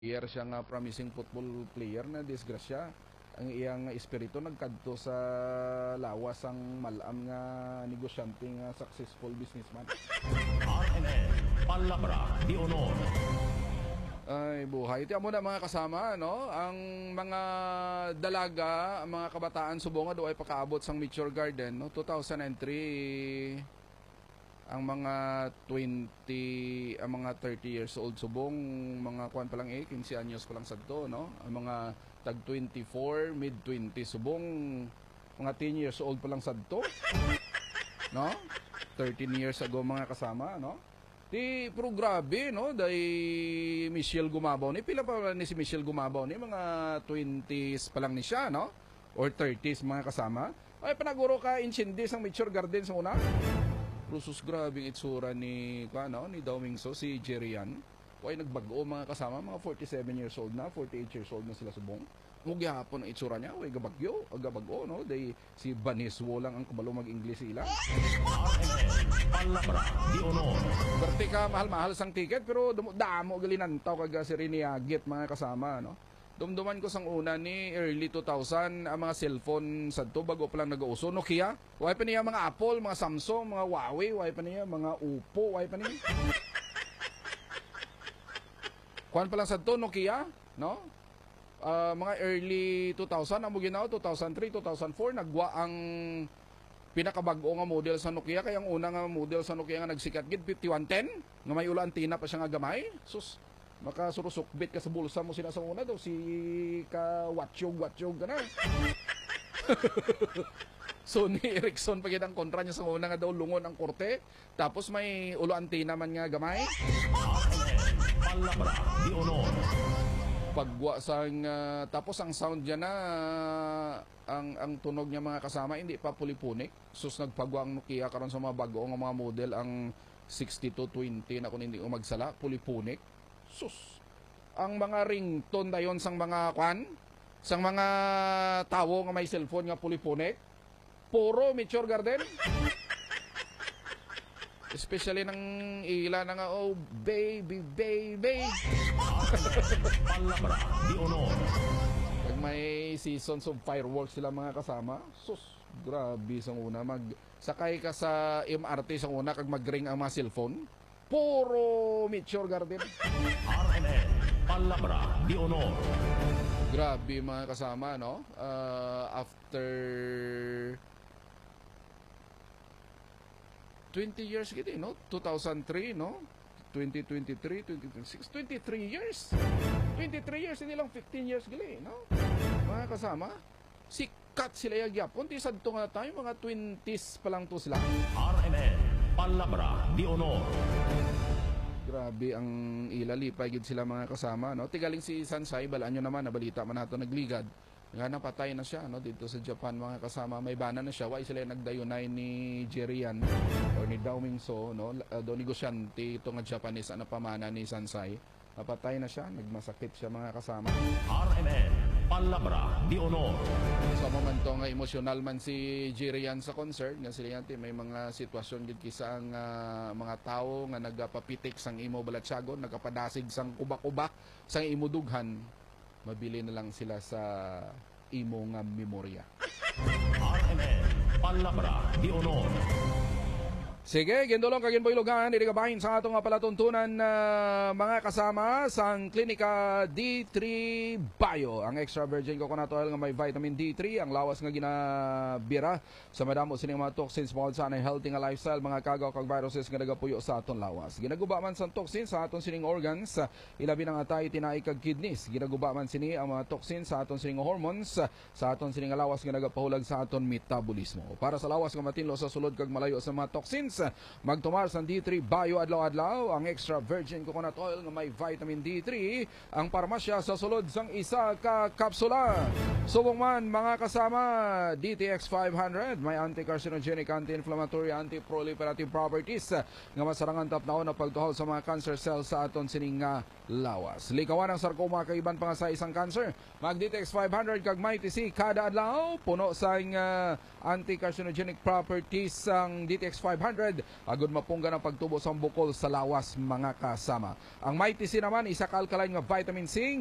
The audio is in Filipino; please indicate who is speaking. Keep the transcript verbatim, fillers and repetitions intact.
Speaker 1: Player siya nga promising football player na disgrasya. Ang iyang espiritu nagkadto sa lawas ang malam nga negosyante nga successful businessman.
Speaker 2: R N N Palabra di Honor.
Speaker 1: Ay buhay. Ito mo na mga kasama, no? Ang mga dalaga, ang mga kabataan subong do ay pakaabot sang Mature Garden, no? two thousand three. Ang mga twenty, ang mga thirty years old subong, mga kuan pa lang eh, fifteen anyos pa lang sadto, no? Ang mga tag twenty-four, mid twenty subong, mga ten years old pa lang sadto. No? thirteen years ago mga kasama, no? Di pero grabe, no? Dahil Michelle Gumabaw ni pila pa ni si Michelle Gumabaw ni mga twenties pa lang ni siya, no? Or thirties mga kasama. Ay panaguro ka insindi sang Mature Garden sa una. Rusus grabing itsura ni ano ni Domingso si Jerian. Kuay nagbago mga kasama, mga forty-seven years old na, forty-eight years old na sila subong. Mugyapon ang itsura niya, way gabagyo, agabago no, day si Baniswo lang ang kabalo mag-English sila.
Speaker 2: Palabra di Honor.
Speaker 1: Berti ka mahal-mahal sang ticket pero damo galinantaw kaga si Riniagit mga kasama no. Dumduman ko sang una ni early two thousand ang mga cellphone sadto bago pa lang nag-uuso. Nokia, way pa niya mga Apple, mga Samsung, mga Huawei, way pa niya mga Oppo, way pa niya. Kuan pa lang sadto Nokia, no? Uh, mga early two thousand amo ginaw two thousand three, two thousand four nagwa ang pinakabag-o nga model sa Nokia kay ang una nga model sa Nokia nga nagsikat gid fifty-one ten nga may ula antina pa siya nga gamay. Sus makasurusukbit ka sa bulsa mo sila sa una daw si ka watchog watchog ka na. Sony Ericsson pa ang kontra niya sa una nga daw lungon ang korte tapos may ulo antina man nga gamay.
Speaker 2: Palabra di Honor.
Speaker 1: Pagwa sang uh, tapos ang sound niya na uh, ang ang tunog niya mga kasama hindi pa pulipunik. Sus nagpagwa ang Nokia karon sa mga bago nga mga model ang sixty-two twenty na kung hindi umagsala pulipunik. Sus. Ang mga ringtone dayon sang mga kwan, sang mga tawo nga may cellphone nga pulipunik, puro Mature Garden. Especially ng ila na nga, oh baby, baby.
Speaker 2: Palabra di Honor.
Speaker 1: Pag may seasons of fireworks sila mga kasama, sus, grabe sang una. Mag, sakay ka sa M R T sang una, kag mag-ring ang mga cellphone, puro Mature Garden.
Speaker 2: R N N Palabra di Honor.
Speaker 1: Grabe mga kasama, no? Uh, after twenty years gid, no? two thousand three, no? twenty twenty-three, twenty twenty-six, twenty-three years. twenty-three years, hindi lang fifteen years gili, no? Mga kasama, sikat sila yagyapon. Di sadto nga tayo, mga twenties pa lang to sila.
Speaker 2: R N N Palabra di Honor.
Speaker 1: Grabe ang ilalipay gid sila mga kasama, no? Tigaling si Sansay, balaan nyo naman, nabalita man nato nagligad. Nga napatay na siya, no? Dito sa Japan mga kasama, may bana na siya. Why sila nagdayunay ni Jerian or ni Domingso, no? Uh, do negosyante ito nga Japanese ano pamana ni Sansay. Napatay na siya, nagmasakit siya mga kasama.
Speaker 2: R N N Palabra di Honor.
Speaker 1: Sa momento nga emosyonal man si Jerian sa concert, nga sila yan, may mga sitwasyon gid kisa ang uh, mga tao nga nagapapitik sang imo balatsagon, nagapadasig sang kuba-kuba sang imo dughan. Mabili na lang sila sa imo nga memorya.
Speaker 2: R N N Palabra di Honor.
Speaker 1: Sige, gendolong kagin po ilugan, irigabahin sa atong palatuntunan na uh, mga kasama sang Klinika D three Bio. Ang extra virgin coconut oil nga may vitamin D three, ang lawas nga ginabira sa madamo sining mga toxins mo sa anay healthy nga lifestyle, mga kagaw kag viruses nga nagapuyo sa aton lawas. Ginaguba man sang toxins sa aton sining organs, ilabi na nga tayo tinai kag kidneys. Ginaguba man sini ang mga toxins sa aton sining hormones, sa aton sining lawas nga nagapahulag sa aton metabolismo. Para sa lawas nga matinlo sa sulod kag malayo sa mga toxins, magtumar sa D three Bio adlaw-adlaw, ang extra virgin coconut oil nga may vitamin D three, ang parmasya sa sulod sang isa ka kapsula. Subong man mga kasama, D T X five hundred may anti-carcinogenic, anti-inflammatory, anti-proliferative properties nga masarangan tapnaon na pagtuhaw sa mga cancer cells sa aton sining nga lawas. Likawan ang sarcoma kay iban pa nga sa isang cancer. Mag D T X five hundred kag may T C kada adlaw, puno sa uh, anti-carcinogenic properties ang D T X five hundred hundred agud mapunggan ang pagtubo sa bukol sa lawas mga kasama. Ang Mighty C naman isa ka alkaline nga vitamin C